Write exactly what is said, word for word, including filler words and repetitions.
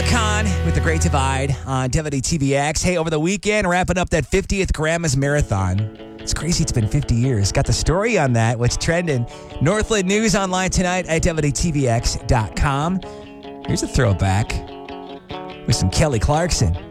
Noah Kahn with The Great Divide on W T V X. Hey, over the weekend, wrapping up that fiftieth Grandma's Marathon. It's crazy it's been fifty years. Got the story on that. What's trending? Northland News online tonight at W T V X dot com. Here's a throwback with some Kelly Clarkson.